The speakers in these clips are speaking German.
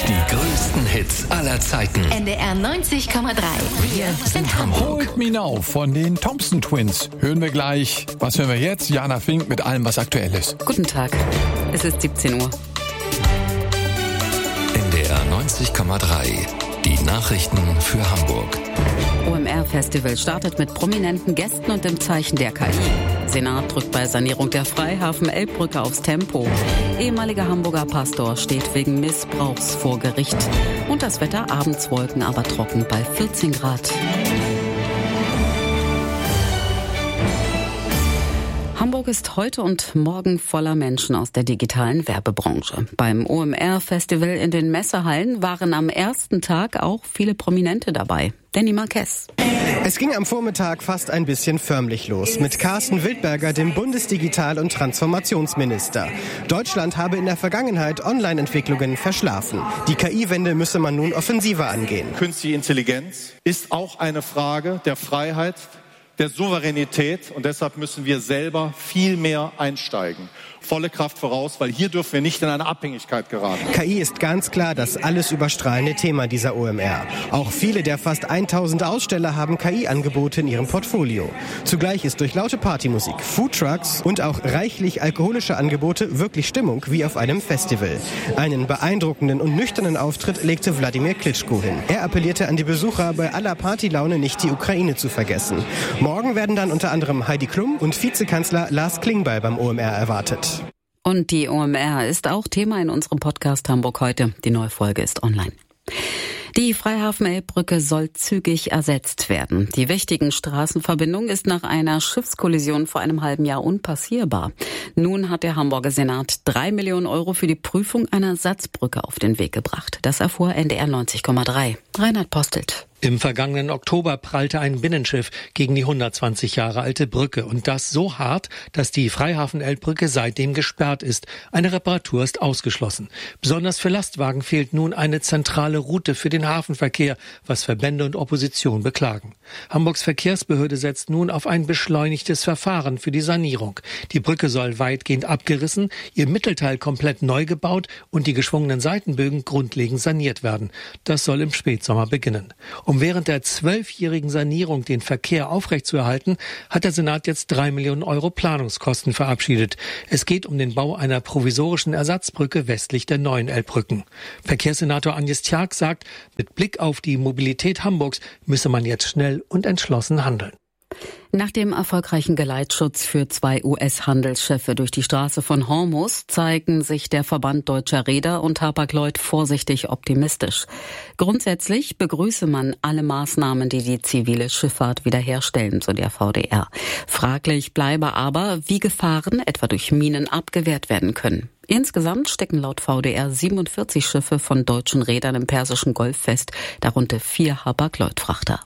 Die größten Hits aller Zeiten. NDR 90,3. Wir sind Hamburg. Hold Me Now von den Thompson Twins. Hören wir gleich. Was hören wir jetzt? Jana Fink mit allem, was aktuell ist. Guten Tag. Es ist 17 Uhr. NDR 90,3. Die Nachrichten für Hamburg. OMR-Festival startet mit prominenten Gästen und im Zeichen der KI. Senat drückt bei Sanierung der Freihafen-Elbbrücke aufs Tempo. Ehemaliger Hamburger Pastor steht wegen Missbrauchs vor Gericht. Und das Wetter, abends Wolken, aber trocken bei 14 Grad. Hamburg ist heute und morgen voller Menschen aus der digitalen Werbebranche. Beim OMR-Festival in den Messehallen waren am ersten Tag auch viele Prominente dabei. Danny Marquez. Es ging am Vormittag fast ein bisschen förmlich los mit Carsten Wildberger, dem Bundesdigital- und Transformationsminister. Deutschland habe in der Vergangenheit Online-Entwicklungen verschlafen. Die KI-Wende müsse man nun offensiver angehen. Künstliche Intelligenz ist auch eine Frage der Freiheit, der Souveränität, und deshalb müssen wir selber viel mehr einsteigen. Volle Kraft voraus, weil hier dürfen wir nicht in eine Abhängigkeit geraten. KI ist ganz klar das alles überstrahlende Thema dieser OMR. Auch viele der fast 1000 Aussteller haben KI-Angebote in ihrem Portfolio. Zugleich ist durch laute Partymusik, Foodtrucks und auch reichlich alkoholische Angebote wirklich Stimmung wie auf einem Festival. Einen beeindruckenden und nüchternen Auftritt legte Wladimir Klitschko hin. Er appellierte an die Besucher, bei aller Partylaune nicht die Ukraine zu vergessen. Morgen werden dann unter anderem Heidi Klum und Vizekanzler Lars Klingbeil beim OMR erwartet. Und die OMR ist auch Thema in unserem Podcast Hamburg heute. Die neue Folge ist online. Die Freihafen-Elbbrücke soll zügig ersetzt werden. Die wichtige Straßenverbindung ist nach einer Schiffskollision vor einem halben Jahr unpassierbar. Nun hat der Hamburger Senat 3 Millionen Euro für die Prüfung einer Ersatzbrücke auf den Weg gebracht. Das erfuhr NDR 90,3. Reinhard Postelt. Im vergangenen Oktober prallte ein Binnenschiff gegen die 120 Jahre alte Brücke. Und das so hart, dass die Freihafen-Elbbrücke seitdem gesperrt ist. Eine Reparatur ist ausgeschlossen. Besonders für Lastwagen fehlt nun eine zentrale Route für den Hafenverkehr, was Verbände und Opposition beklagen. Hamburgs Verkehrsbehörde setzt nun auf ein beschleunigtes Verfahren für die Sanierung. Die Brücke soll weitgehend abgerissen, ihr Mittelteil komplett neu gebaut und die geschwungenen Seitenbögen grundlegend saniert werden. Das soll im Spätsommer beginnen. Um während der 12-jährigen Sanierung den Verkehr aufrechtzuerhalten, hat der Senat jetzt 3 Millionen Euro Planungskosten verabschiedet. Es geht um den Bau einer provisorischen Ersatzbrücke westlich der neuen Elbbrücken. Verkehrssenator Agnes Tjark sagt, mit Blick auf die Mobilität Hamburgs müsse man jetzt schnell und entschlossen handeln. Nach dem erfolgreichen Geleitschutz für 2 US-Handelsschiffe durch die Straße von Hormuz zeigen sich der Verband Deutscher Reeder und Hapag-Lloyd vorsichtig optimistisch. Grundsätzlich begrüße man alle Maßnahmen, die die zivile Schifffahrt wiederherstellen, so der VDR. Fraglich bleibe aber, wie Gefahren, etwa durch Minen, abgewehrt werden können. Insgesamt stecken laut VDR 47 Schiffe von deutschen Reedern im Persischen Golf fest, darunter 4 Hapag-Lloyd-Frachter.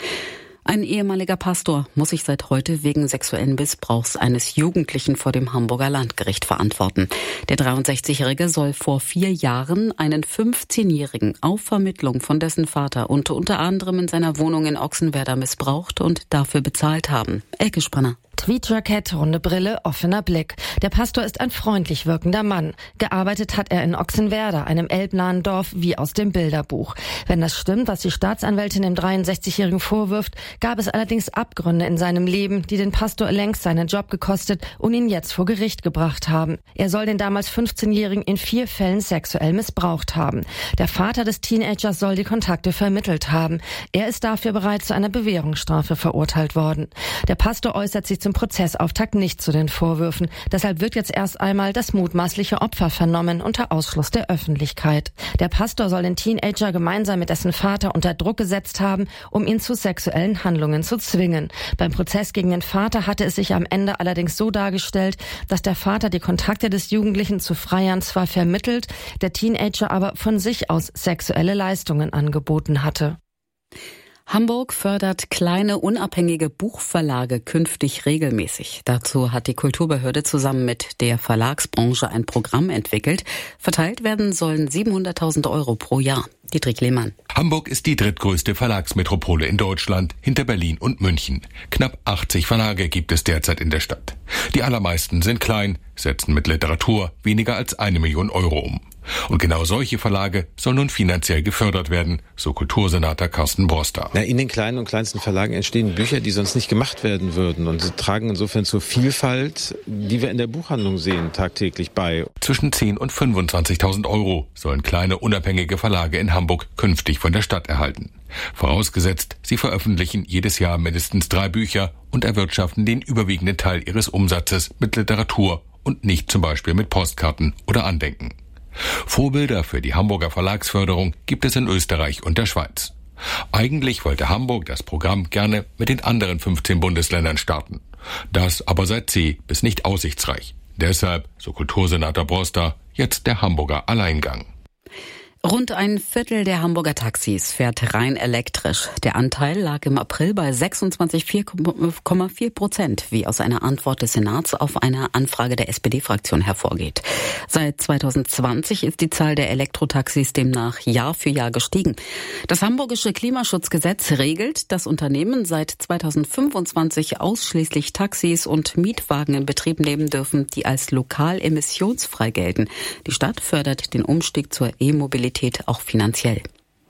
Ein ehemaliger Pastor muss sich seit heute wegen sexuellen Missbrauchs eines Jugendlichen vor dem Hamburger Landgericht verantworten. Der 63-Jährige soll vor 4 Jahren einen 15-Jährigen auf Vermittlung von dessen Vater und unter anderem in seiner Wohnung in Ochsenwerder missbraucht und dafür bezahlt haben. Elke Spanner. Tweedjackett, runde Brille, offener Blick. Der Pastor ist ein freundlich wirkender Mann. Gearbeitet hat er in Ochsenwerder, einem elbnahen Dorf wie aus dem Bilderbuch. Wenn das stimmt, was die Staatsanwältin dem 63-Jährigen vorwirft, gab es allerdings Abgründe in seinem Leben, die den Pastor längst seinen Job gekostet und ihn jetzt vor Gericht gebracht haben. Er soll den damals 15-Jährigen in 4 Fällen sexuell missbraucht haben. Der Vater des Teenagers soll die Kontakte vermittelt haben. Er ist dafür bereits zu einer Bewährungsstrafe verurteilt worden. Der Pastor äußert sich zum Prozessauftakt nicht zu den Vorwürfen. Deshalb wird jetzt erst einmal das mutmaßliche Opfer vernommen unter Ausschluss der Öffentlichkeit. Der Pastor soll den Teenager gemeinsam mit dessen Vater unter Druck gesetzt haben, um ihn zu sexuellen Handlungen zu zwingen. Beim Prozess gegen den Vater hatte es sich am Ende allerdings so dargestellt, dass der Vater die Kontakte des Jugendlichen zu Freiern zwar vermittelt, der Teenager aber von sich aus sexuelle Leistungen angeboten hatte. Hamburg fördert kleine, unabhängige Buchverlage künftig regelmäßig. Dazu hat die Kulturbehörde zusammen mit der Verlagsbranche ein Programm entwickelt. Verteilt werden sollen 700.000 Euro pro Jahr. Dietrich Lehmann. Hamburg ist die drittgrößte Verlagsmetropole in Deutschland, hinter Berlin und München. Knapp 80 Verlage gibt es derzeit in der Stadt. Die allermeisten sind klein, setzen mit Literatur weniger als 1 Million Euro um. Und genau solche Verlage sollen nun finanziell gefördert werden, so Kultursenator Carsten Broster. In den kleinen und kleinsten Verlagen entstehen Bücher, die sonst nicht gemacht werden würden. Und sie tragen insofern zur Vielfalt, die wir in der Buchhandlung sehen, tagtäglich bei. Zwischen 10.000 und 25.000 Euro sollen kleine unabhängige Verlage in Hamburg künftig von der Stadt erhalten. Vorausgesetzt, sie veröffentlichen jedes Jahr mindestens 3 Bücher und erwirtschaften den überwiegenden Teil ihres Umsatzes mit Literatur und nicht zum Beispiel mit Postkarten oder Andenken. Vorbilder für die Hamburger Verlagsförderung gibt es in Österreich und der Schweiz. Eigentlich wollte Hamburg das Programm gerne mit den anderen 15 Bundesländern starten. Das aber sei zäh bis nicht aussichtsreich. Deshalb, so Kultursenator Broster, jetzt der Hamburger Alleingang. Rund ein Viertel der Hamburger Taxis fährt rein elektrisch. Der Anteil lag im April bei 26,4%, wie aus einer Antwort des Senats auf eine Anfrage der SPD-Fraktion hervorgeht. Seit 2020 ist die Zahl der Elektrotaxis demnach Jahr für Jahr gestiegen. Das hamburgische Klimaschutzgesetz regelt, dass Unternehmen seit 2025 ausschließlich Taxis und Mietwagen in Betrieb nehmen dürfen, die als lokal emissionsfrei gelten. Die Stadt fördert den Umstieg zur E-Mobilität auch finanziell.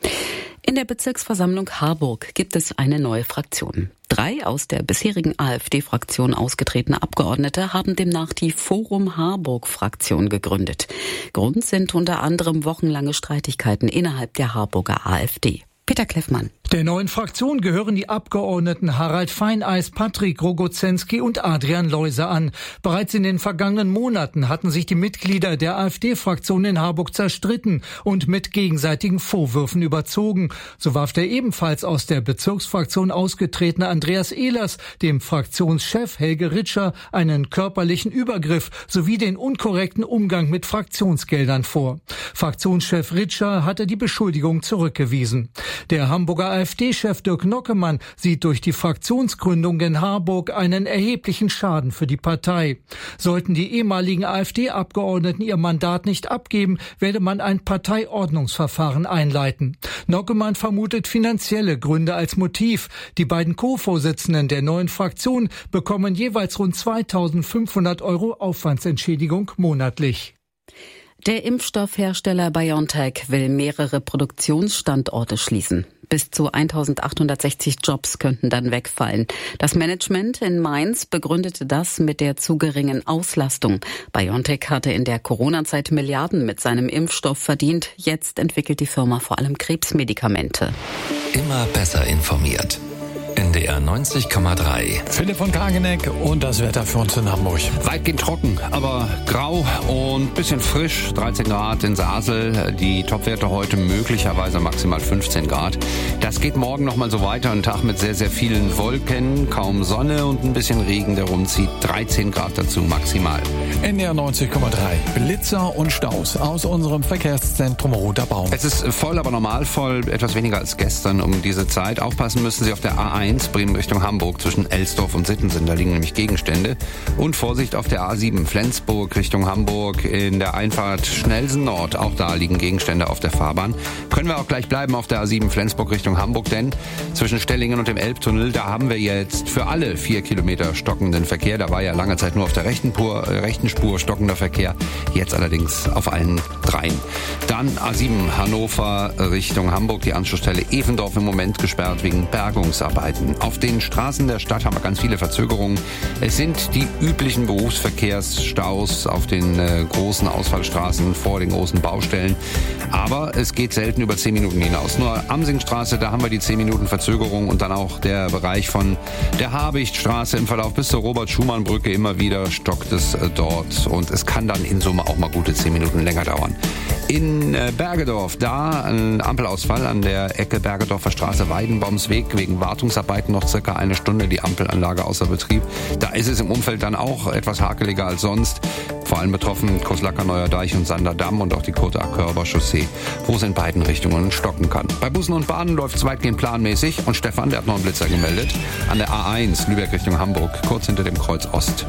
In der Bezirksversammlung Harburg gibt es eine neue Fraktion. 3 aus der bisherigen AfD-Fraktion ausgetretene Abgeordnete haben demnach die Forum Harburg-Fraktion gegründet. Grund sind unter anderem wochenlange Streitigkeiten innerhalb der Harburger AfD. Peter Kleffmann. Der neuen Fraktion gehören die Abgeordneten Harald Feineis, Patrick Rogozenski und Adrian Leuser an. Bereits in den vergangenen Monaten hatten sich die Mitglieder der AfD-Fraktion in Harburg zerstritten und mit gegenseitigen Vorwürfen überzogen. So warf der ebenfalls aus der Bezirksfraktion ausgetretene Andreas Ehlers dem Fraktionschef Helge Ritscher einen körperlichen Übergriff sowie den unkorrekten Umgang mit Fraktionsgeldern vor. Fraktionschef Ritscher hatte die Beschuldigung zurückgewiesen. Der Hamburger AfD-Chef Dirk Nockemann sieht durch die Fraktionsgründung in Harburg einen erheblichen Schaden für die Partei. Sollten die ehemaligen AfD-Abgeordneten ihr Mandat nicht abgeben, werde man ein Parteiordnungsverfahren einleiten. Nockemann vermutet finanzielle Gründe als Motiv. Die beiden Co-Vorsitzenden der neuen Fraktion bekommen jeweils rund 2.500 € Aufwandsentschädigung monatlich. Der Impfstoffhersteller BioNTech will mehrere Produktionsstandorte schließen. Bis zu 1.860 Jobs könnten dann wegfallen. Das Management in Mainz begründete das mit der zu geringen Auslastung. BioNTech hatte in der Corona-Zeit Milliarden mit seinem Impfstoff verdient. Jetzt entwickelt die Firma vor allem Krebsmedikamente. Immer besser informiert. NDR 90,3. Philipp von Kageneck und das Wetter für uns in Hamburg. Weitgehend trocken, aber grau und bisschen frisch. 13 Grad in Sasel. Die Topwerte heute möglicherweise maximal 15 Grad. Das geht morgen nochmal so weiter. Ein Tag mit sehr, sehr vielen Wolken, kaum Sonne und ein bisschen Regen, der rumzieht. 13 Grad dazu maximal. NDR 90,3. Blitzer und Staus aus unserem Verkehrszentrum Roter Baum. Es ist voll, aber normal voll. Etwas weniger als gestern um diese Zeit. Aufpassen müssen Sie auf der A1. Bremen Richtung Hamburg zwischen Elsdorf und Sittensen, da liegen nämlich Gegenstände. Und Vorsicht auf der A7 Flensburg Richtung Hamburg in der Einfahrt Schnellsen Nord, auch da liegen Gegenstände auf der Fahrbahn. Können wir auch gleich bleiben auf der A7 Flensburg Richtung Hamburg, denn zwischen Stellingen und dem Elbtunnel, da haben wir jetzt für alle 4 Kilometer stockenden Verkehr. Da war ja lange Zeit nur auf der rechten Spur stockender Verkehr, jetzt allerdings auf allen 3. Dann A7 Hannover Richtung Hamburg, die Anschlussstelle Evendorf im Moment gesperrt wegen Bergungsarbeiten. Auf den Straßen der Stadt haben wir ganz viele Verzögerungen. Es sind die üblichen Berufsverkehrsstaus auf den großen Ausfallstraßen vor den großen Baustellen. Aber es geht selten über 10 Minuten hinaus. Nur Amsingstraße, da haben wir die 10 Minuten Verzögerung und dann auch der Bereich von der Habichtstraße im Verlauf bis zur Robert-Schumann-Brücke immer wieder stockt es dort. Und es kann dann in Summe auch mal gute 10 Minuten länger dauern. In Bergedorf, da ein Ampelausfall an der Ecke Bergedorfer Straße, Weidenbaumsweg, wegen Wartungsarbeiten noch circa 1 Stunde, die Ampelanlage außer Betrieb. Da ist es im Umfeld dann auch etwas hakeliger als sonst. Vor allem betroffen Koslacker Neuer Deich und Sanderdamm und auch die Kurtacker Chaussee, wo es in beiden Richtungen stocken kann. Bei Bussen und Bahnen läuft es weitgehend planmäßig und Stefan, der hat noch einen Blitzer gemeldet. An der A1 Lübeck Richtung Hamburg, kurz hinter dem Kreuz Ost.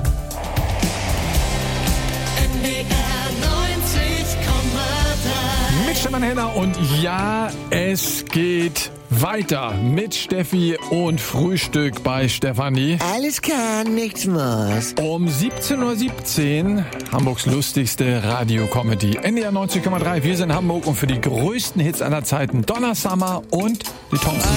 Mit Stefan Henner und ja, es geht weiter mit Steffi und Frühstück bei Stefanie. Alles kann, nichts muss. Um 17:17 Uhr Hamburgs lustigste Radio-Comedy. NDR 90,3. Wir sind in Hamburg und für die größten Hits aller Zeiten Donna Summer und die Thompson.